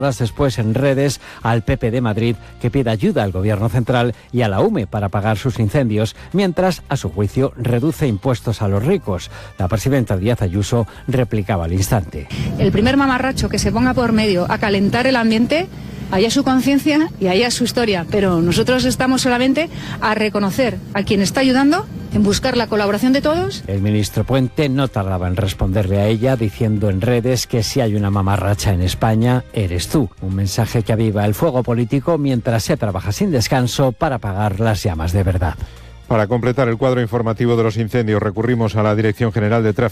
Después en redes al PP de Madrid, que pide ayuda al Gobierno central y a la UME para pagar sus incendios, mientras, a su juicio, reduce impuestos a los ricos. La presidenta Díaz Ayuso replicaba al instante. El primer mamarracho que se ponga por medio a calentar el ambiente, allá su conciencia y allá su historia, pero nosotros estamos solamente a reconocer a quien está ayudando, en buscar la colaboración de todos. El ministro Puente no tardaba en responderle a ella, diciendo en redes que si hay una mamarracha en España, eres tú. Un mensaje que aviva el fuego político mientras se trabaja sin descanso para apagar las llamas de verdad. Para completar el cuadro informativo de los incendios, recurrimos a la Dirección General de Tráfico.